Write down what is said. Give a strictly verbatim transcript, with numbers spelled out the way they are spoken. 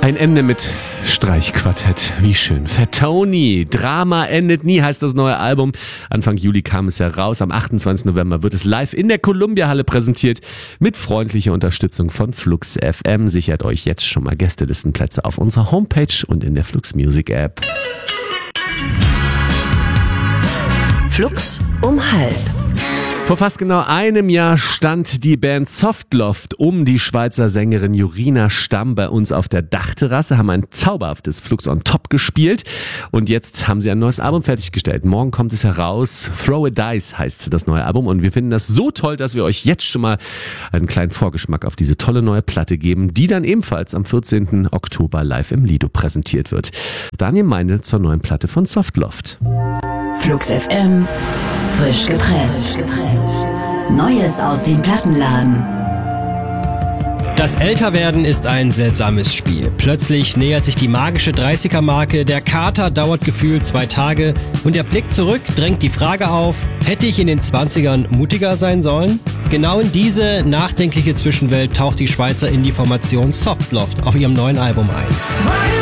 Ein Ende mit Streichquartett. Wie schön. Fat Tony. Drama endet nie heißt das neue Album. Anfang Juli kam es heraus. Am achtundzwanzigsten November wird es live in der Columbia-Halle präsentiert. Mit freundlicher Unterstützung von Flux F M. Sichert euch jetzt schon mal Gästelistenplätze auf unserer Homepage und in der Flux Music App. Flux um halb. Vor fast genau einem Jahr stand die Band Softloft um die Schweizer Sängerin Jorina Stamm bei uns auf der Dachterrasse, haben ein zauberhaftes Flux on Top gespielt und jetzt haben sie ein neues Album fertiggestellt. Morgen kommt es heraus. Throw a Dice heißt das neue Album und wir finden das so toll, dass wir euch jetzt schon mal einen kleinen Vorgeschmack auf diese tolle neue Platte geben, die dann ebenfalls am vierzehnten Oktober live im Lido präsentiert wird. Daniel Meinl zur neuen Platte von Softloft. Flux F M, frisch gepresst. Neues aus dem Plattenladen. Das Älterwerden ist ein seltsames Spiel. Plötzlich nähert sich die magische dreißiger-Marke, der Kater dauert gefühlt zwei Tage und der Blick zurück drängt die Frage auf, hätte ich in den zwanzigern mutiger sein sollen? Genau in diese nachdenkliche Zwischenwelt taucht die Schweizer Indie-Formation Softloft auf ihrem neuen Album ein.